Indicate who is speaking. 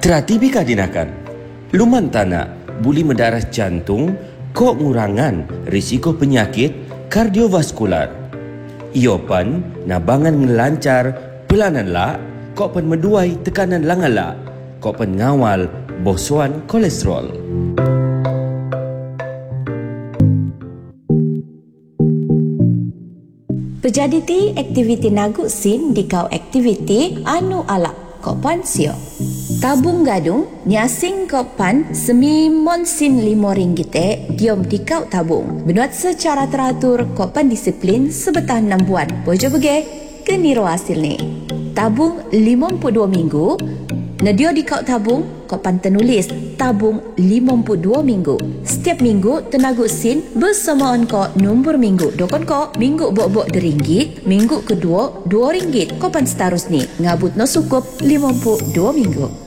Speaker 1: Teratibi dinakan. Luman tanak buli mendarah jantung kok ngurangan risiko penyakit kardiovaskular. Iopan nabangan ngelancar pelanan la kok pen meduai tekanan langala kok pen ngawal bosuan kolesterol.
Speaker 2: Pejadi ti aktiviti nagu sin di kau aktiviti anu alak kopan sio. Tabung gadung nyasing kopan semimon sin RM5 diom di kau tabung. Benuat secara teratur kopan disiplin sebetah 6 bulan. Bojo bege keniro hasil ni. Tabung 52 minggu. Nadio di kau tabung kopan tenulis tabung 52 minggu. Setiap minggu tenagu sin bersamaan ko nombor minggu. Dokon ko minggu bok-bok RM2, minggu kedua RM2. Kopan seterus ni ngabut no sukup 52 minggu.